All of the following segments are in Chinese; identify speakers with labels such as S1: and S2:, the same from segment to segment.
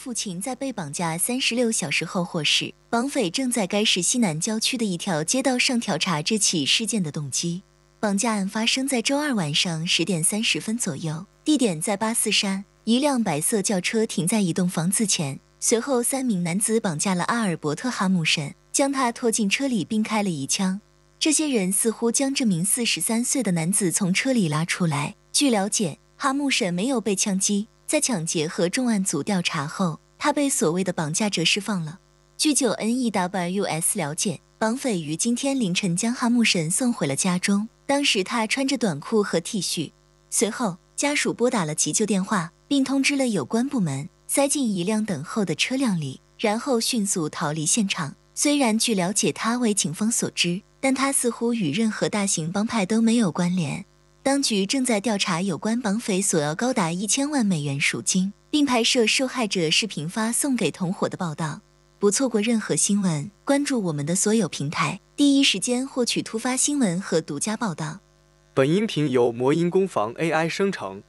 S1: 父亲在被绑架36小时后获释，绑匪正在该市西南郊区的一条街道上调查这起事件的动机。绑架案发生在周二晚上10点30分左右，地点在巴斯山，一辆白色轿车停在一栋房子前。随后3名男子绑架了阿尔伯特·哈姆什，将他拖进车里并开了一枪。这些人似乎将这名43岁的男子从车里拉出来。据了解，哈姆什没有被枪击，在抢劫和重案组调查后，他被所谓的绑架者释放了。据9NEWS 了解，绑匪于今天凌晨将哈姆什送回了家中，当时他穿着短裤和 T 恤。随后，家属拨打了急救电话，并通知了有关部门，塞进一辆等候的车辆里，然后迅速逃离现场。虽然据了解他为警方所知，但他似乎与任何大型帮派都没有关联。当局正在调查有关绑匪索要高达1000万美元赎金，并拍摄受害者视频发送给同伙的报道。不错过任何新闻，关注我们的所有平台，第一时间获取突发新闻和独家报道。
S2: 本音频由魔音工坊 AI 生成。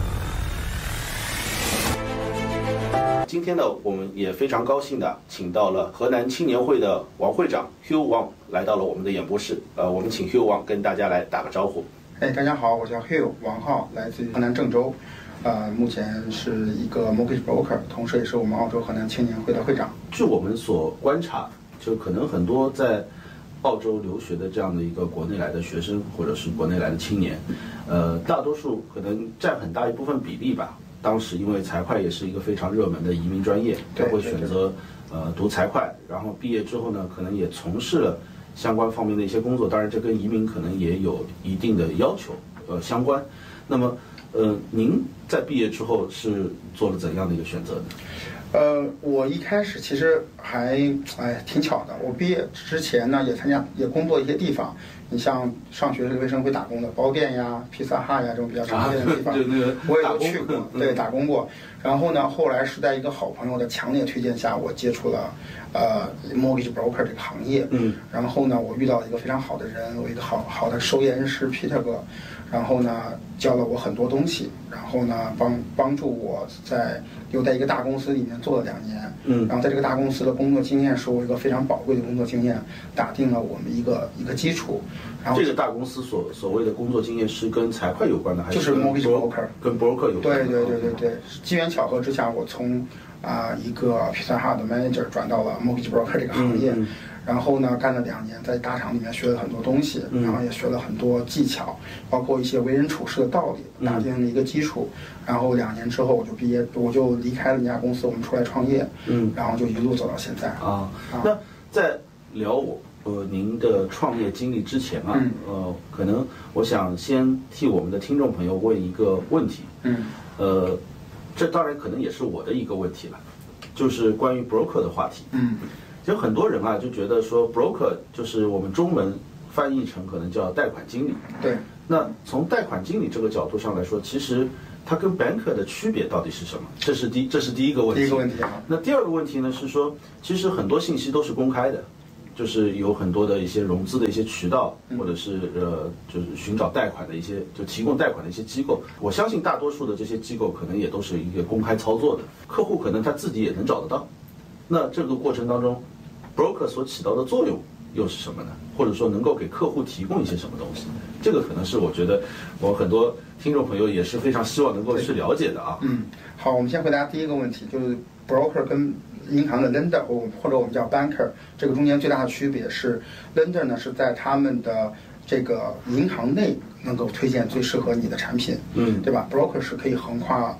S3: 今天呢，我们也非常高兴的请到了河南青年会的王会长 Hugh Wang 来到了我们的演播室。我们请 Hugh Wang 跟大家来打个招呼。
S4: 大家好，我叫 Hugh 王浩，来自于河南郑州，目前是一个 mortgage broker， 同时也是我们澳洲河南青年会的会长。
S3: 据我们所观察，就可能很多在澳洲留学的这样的一个国内来的学生，或者是国内来的青年，大多数可能占很大一部分比例吧。当时因为财会也是一个非常热门的移民专业，他会选择读财会，然后毕业之后呢，可能也从事了相关方面的一些工作。当然，这跟移民可能也有一定的要求，相关。那么，您在毕业之后是做了怎样的一个选择呢？
S4: 我一开始其实还挺巧的。我毕业之前呢，也工作一些地方。你像上学是卫生会打工的，包店呀、披萨哈呀这种比较常见的地方，我也都去过，对，打工过。然后呢，后来是在一个好朋友的强烈推荐下，我接触了mortgage broker 这个行业。然后呢，我遇到了一个非常好的人，我一个好的收业人师 Peter 哥，然后呢教了我很多东西，然后呢帮助我又在一个大公司里面做了2年。然后在这个大公司的工作经验是我一个非常宝贵的工作经验，打定了我们一个基础。然后
S3: 这个大公司所谓的工作经验是跟财会有关的，还是
S4: 就是 mortgage broker
S3: 跟 broker 有关的？
S4: 对，机缘巧合之下，我从一个 Pizza Hut 的 manager 转到了 mortgage broker 这个行业。然后呢，干了2年，在大厂里面学了很多东西，然后也学了很多技巧，包括一些为人处事的道理，打定了一个基础。然后2年之后我就毕业，我就离开了那家公司，我们出来创业。然后就一路走到现在。
S3: 那在聊您的创业经历之前啊，可能我想先替我们的听众朋友问一个问题。这当然可能也是我的一个问题了，就是关于 broker 的话题。其实很多人啊就觉得说 broker 就是我们中文翻译成可能叫贷款经理。
S4: 对。
S3: 那从贷款经理这个角度上来说，其实它跟 banker 的区别到底是什么？这是第一个问题。那第二个问题呢是说，其实很多信息都是公开的，就是有很多的一些融资的一些渠道，或者是就是寻找贷款的一些，就提供贷款的一些机构。我相信大多数的这些机构可能也都是一个公开操作的，客户可能他自己也能找得到。那这个过程当中 ，broker 所起到的作用又是什么呢？或者说能够给客户提供一些什么东西？这个可能是我觉得我很多听众朋友也是非常希望能够去了解的啊。
S4: 好，我们先回答第一个问题，就是 broker 跟银行的 lender 或者我们叫 banker 这个中间最大的区别是 lender 呢是在他们的这个银行内能够推荐最适合你的产品，对吧 ？broker 是可以横跨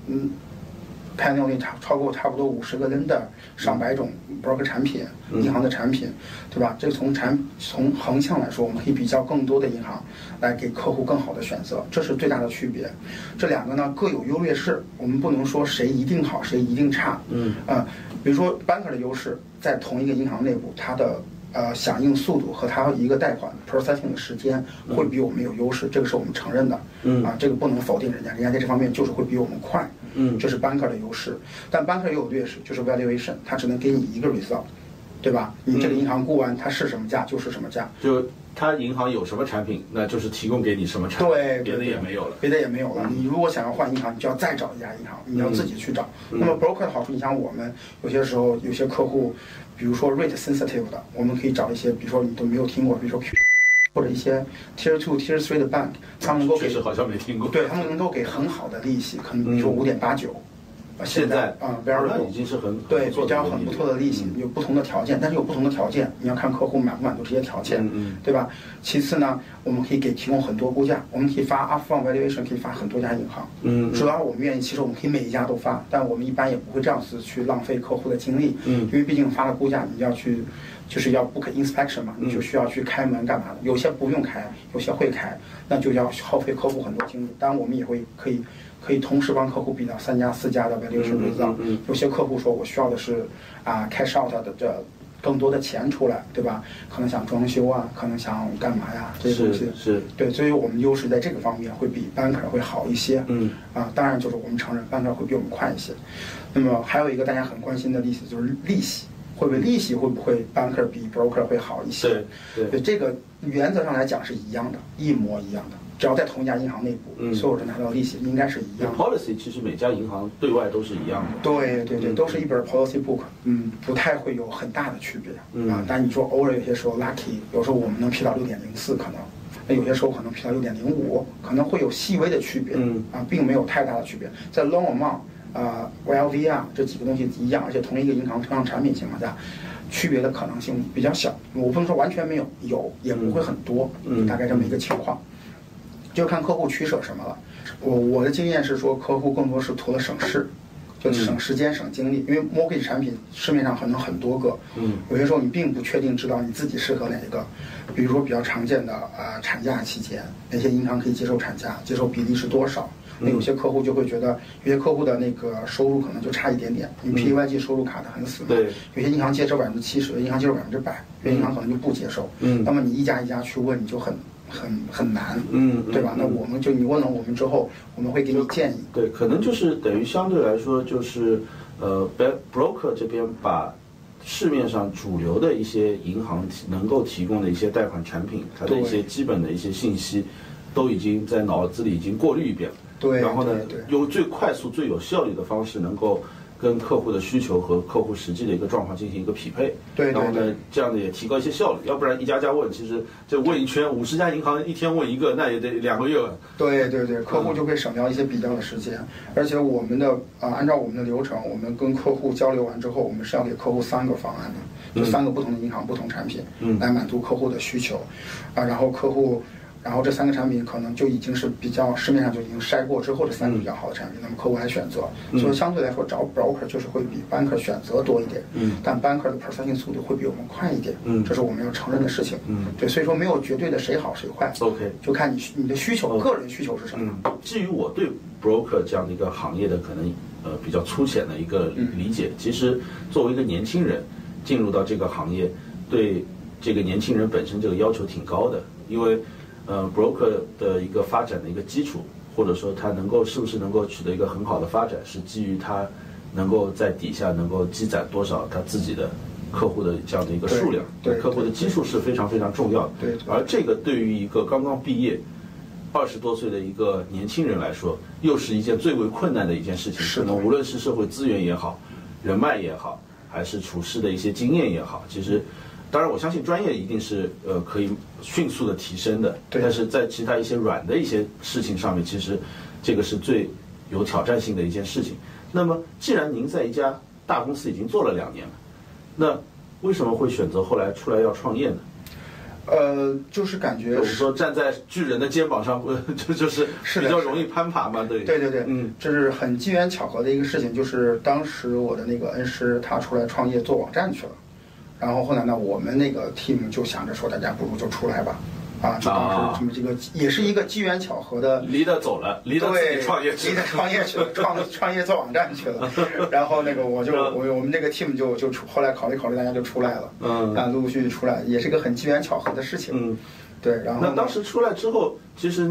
S4: panel 内超过差不多50个 lender， 上百种 broker 产品，银行的产品，对吧？这个从横向来说，我们可以比较更多的银行，来给客户更好的选择，这是最大的区别。这2个呢各有优劣势，我们不能说谁一定好，谁一定差。比如说 banker 的优势，在同一个银行内部，它的响应速度和它一个贷款 processing 的时间会比我们有优势，这个是我们承认的。这个不能否定人家在这方面就是会比我们快。这是 banker 的优势。但 banker 也有劣势，就是 valuation， 它只能给你一个 result， 对吧？你这个银行估完它是什么价就是什么价。
S3: 就它银行有什么产品，那就是提供给你什么产品，
S4: 对，
S3: 别的也没有了。
S4: 别的也没有了。你如果想要换银行，你就要再找一家银行，你要自己去找。那么 broker 的好处，你像我们有些时候有些客户，比如说 rate sensitive 的，我们可以找一些，比如说你都没有听过，比如说 Q 或者一些 Tier 2、Tier 3的 bank， 他们能够给，
S3: 确实好像没听过。
S4: 对，他们能够给很好的利息，可能比如说5.89。
S3: 现在
S4: variable
S3: 已经是很
S4: 对比较很不错的利息，有不同的条件，但是有不同的条件，你要看客户满不满足这些条件，对吧？其次呢，我们可以提供很多估价，我们可以发 upfront valuation， 可以发很多家银行，只要我们愿意，其实我们可以每一家都发，但我们一般也不会这样子去浪费客户的精力，因为毕竟发了估价，你要去就是要 book inspection 嘛，你就需要去开门干嘛的，有些不用开，有些会开，那就要耗费客户很多精力。当然我们也会可以同时帮客户比到3家4家的 valuation result，有些客户说我需要的是cash out 的这更多的钱出来，对吧？可能想装修啊，可能想干嘛呀，这些东西
S3: 是
S4: 对，所以我们优势在这个方面会比 banker 会好一些。当然就是我们承认 banker 会比我们快一些。那么还有一个大家很关心的例子就是利息，会不会 banker 比 broker 会好一些？对，这个原则上来讲是一样的，一模一样的。只要在同一家银行内部，所有人拿到的利息应该是一样的。
S3: policy 其实每家银行对外都是一样的。
S4: 对，都是一本 policy book， 不太会有很大的区别但你说偶尔有些时候 lucky， 有时候我们能批到6.04，可能有些时候可能批到6.05，可能会有细微的区别并没有太大的区别。在 loan amount、YLV 这几个东西一样，而且同一个银行同样产品情况下，区别的可能性比较小。我不能说完全没有，有也不会很多，大概这么一个情况。就看客户取舍什么了。我的经验是说，客户更多是图了省事，就省时间省精力，因为 mortgage 产品市面上可能很多个，有些时候你并不确定知道你自己适合哪一个。比如说比较常见的产假期间，哪些银行可以接受产假，接受比例是多少？那有些客户就会觉得，有些客户的那个收入可能就差一点点，因为 PAYG 收入卡得很死嘛。
S3: 对，
S4: 有些银行接受70%，有些银行接受100%，有些银行可能就不接受。那么你一家一家去问，你就很难，对吧？那我们就你问了我们之后，我们会给你建议。
S3: 对，可能就是等于相对来说，就是broker 这边把市面上主流的一些银行能够提供的一些贷款产品，它的一些基本的一些信息，都已经在脑子里已经过滤一遍了。
S4: 对，
S3: 然后呢，用最快速、最有效率的方式，能够跟客户的需求和客户实际的一个状况进行一个匹配。
S4: 对，
S3: 然后呢，这样的也提高一些效率。要不然一家家问，其实这问一圈，50家银行一天问一个，那也得2个月了。
S4: 对，客户就会省掉一些比较的时间。而且我们的按照我们的流程，我们跟客户交流完之后，我们是要给客户3个方案的，就3个不同的银行、不同产品，来满足客户的需求。然后这3个产品可能就已经是比较市面上就已经筛过之后的3个比较好的产品，那么客户来选择。所以相对来说，找 broker 就是会比 banker 选择多一点，但 banker 的 processing 速度会比我们快一点，这是我们要承认的事情。对，所以说没有绝对的谁好谁坏
S3: ，OK，
S4: 就看你的需求，个人需求是什么。
S3: 至于我对 broker 这样的一个行业的可能比较粗浅的一个理解，其实作为一个年轻人进入到这个行业，对这个年轻人本身这个要求挺高的，因为broker 的一个发展的一个基础，或者说他是不是能够取得一个很好的发展，是基于他能够在底下能够积攒多少他自己的客户的这样的一个数量，
S4: 对
S3: 客户的基数是非常非常重要的。
S4: 对，
S3: 而这个对于一个刚刚毕业20多岁的一个年轻人来说，又是一件最为困难的一件事情。可能无论是社会资源也好，人脉也好，还是处事的一些经验也好，其实。当然，我相信专业一定是可以迅速的提升的，但是在其他一些软的一些事情上面，其实这个是最有挑战性的一件事情。那么，既然您在一家大公司已经做了2年了，那为什么会选择后来出来要创业呢？
S4: 就是感觉
S3: 我们说站在巨人的肩膀上，就是比较容易攀爬嘛，对，
S4: 这是很机缘巧合的一个事情。就是当时我的那个恩师他出来创业做网站去了。然后后来呢，我们那个 team 就想着说，大家不如就出来吧，就当时这么这个也是一个机缘巧合的，
S3: 离得走了，离得自己创业去了，
S4: 离得创业去了，创业做网站去了。然后那个我们这个 team 就后来考虑大家就出来了，陆陆续续出来，也是个很机缘巧合的事情。对，然后
S3: 那当时出来之后，其实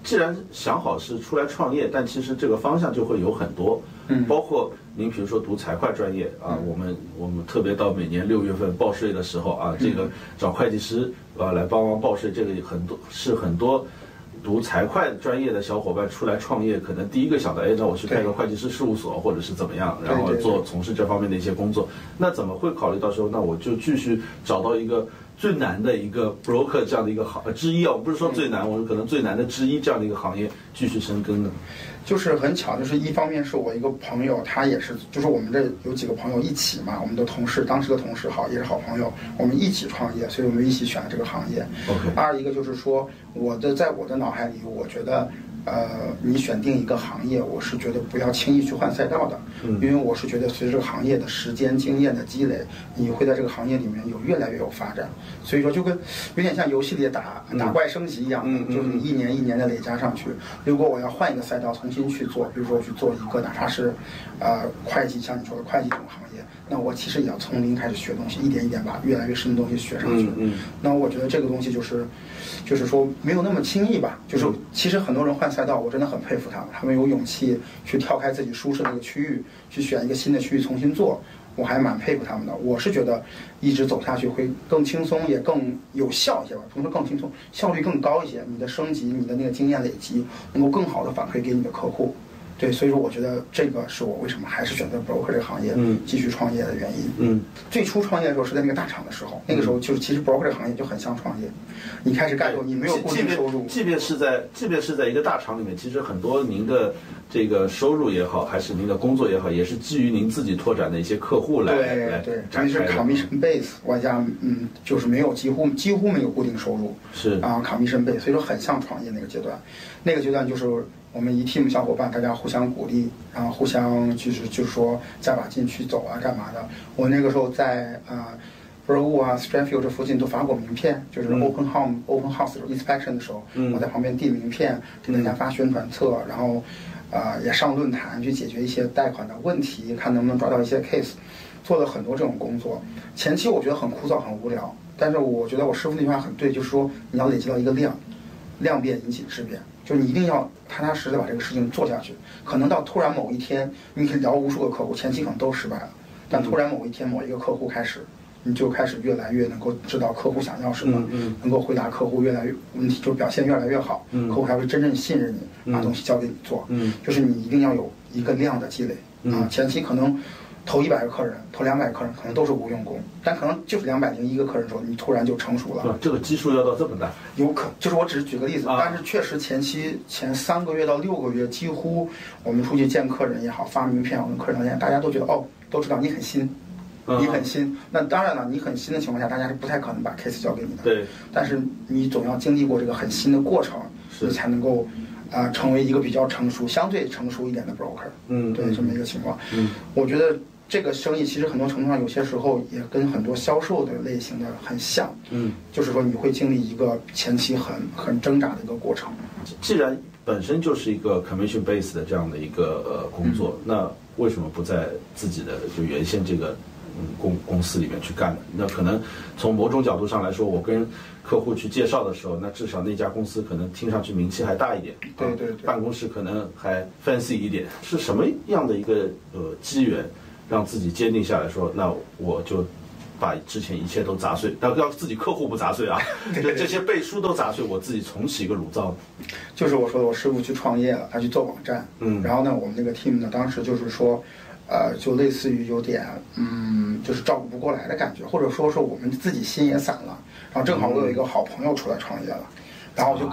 S3: 既然想好是出来创业，但其实这个方向就会有很多，包括您比如说读财会专业啊，我们特别到每年6月份报税的时候啊，这个找会计师来帮忙报税，这个很多读财会专业的小伙伴出来创业，可能第一个想到，那我去开个会计师事务所，或者是怎么样，然后从事这方面的一些工作。那怎么会考虑到时候，那我就继续找到一个最难的一个 broker 这样的一个之一啊，我不是说最难，我说可能最难的之一这样的一个行业继续深耕呢？
S4: 就是很巧，就是一方面是我一个朋友，他也是，就是我们这有几个朋友一起嘛，我们的同事，当时的同事也是好朋友，我们一起创业，所以我们一起选了这个行业。二一个就是说，在我的脑海里，我觉得。你选定一个行业，我是觉得不要轻易去换赛道的，因为我是觉得随着这个行业的时间经验的积累，你会在这个行业里面越来越有发展。所以说就跟有点像游戏里打怪升级一样，就是你一年一年的累加上去。如果我要换一个赛道重新去做，比如说我去做一个哪怕是会计，像你说的会计这种行业，那我其实也要从零开始学东西，一点一点把越来越深的东西学上去。那我觉得这个东西就是说没有那么轻易吧，就是其实很多人换赛道，我真的很佩服他们，他们有勇气去跳开自己舒适的一个区域，去选一个新的区域重新做，我还蛮佩服他们的。我是觉得一直走下去会更轻松，也更有效一些吧，同时更轻松，效率更高一些，你的升级，你的那个经验累积，能够更好的反馈给你的客户。对，所以说我觉得这个是我为什么还是选择 broker 这个行业继续创业的原因。最初创业的时候是在那个大厂的时候，那个时候就是其实 broker 这个行业就很像创业，你开始干的时候你没有固定收入，
S3: 即便是在一个大厂里面，其实很多您的这个收入也好，还是您的工作也好，也是基于您自己拓展的一些客户来
S4: 展开的。是 commission base 外加就是没有几乎没有固定收入，
S3: 是啊
S4: commission base， 所以说很像创业那个阶段。那个阶段就是我们一 team 小伙伴，大家互相鼓励，然后互相就是说加把劲去走啊，干嘛的。我那个时候在Burwood 啊 Stratfield 这附近都发过名片，就是 open house inspection 的时候，我在旁边递名片，给大家发宣传册，然后也上论坛去解决一些贷款的问题，看能不能抓到一些 case， 做了很多这种工作。前期我觉得很枯燥很无聊，但是我觉得我师傅那句话很对，就是说你要累积到一个量变引起质变。就是你一定要踏踏实实的把这个事情做下去，可能到突然某一天，你可以聊无数个客户，前期可能都失败了，但突然某一天某一个客户开始，你就开始越来越能够知道客户想要什么，能够回答客户越来越问题，就表现越来越好，客户还会真正信任你，把东西交给你做，就是你一定要有一个量的积累前期可能投100个客人，投200个客人，可能都是无用功，但可能就是201个客人的时候，你突然就成熟了。
S3: 这个基数要到这么大？
S4: 有可，就是我只是举个例子，但是确实前3个月到6个月，几乎我们出去见客人也好，发名片，我跟客人聊天，大家都觉得都知道你很新，你很新。那当然了，你很新的情况下，大家是不太可能把 case 交给你的。
S3: 对。
S4: 但是你总要经历过这个很新的过程，你才能够。成为一个比较相对成熟一点的 broker， 对这么一个情况，我觉得这个生意其实很多程度上有些时候也跟很多销售的类型的很像，就是说你会经历一个前期很挣扎的一个过程。
S3: 既然本身就是一个 commission base 的这样的一个工作，那为什么不在自己的就原先这个公司里面去干的？那可能从某种角度上来说，我跟客户去介绍的时候，那至少那家公司可能听上去名气还大一点，
S4: 对，
S3: 办公室可能还 fancy 一点。是什么样的一个机缘，让自己坚定下来说，那我就把之前一切都砸碎，要自己客户不砸碎啊，这些背书都砸碎，我自己重启一个炉灶。
S4: 就是我说的，我师傅去创业了，他去做网站，然后呢，我们那个 team 呢，当时就是说。就类似于有点就是照顾不过来的感觉，或者说是我们自己心也散了，然后正好我有一个好朋友出来创业了，然后我就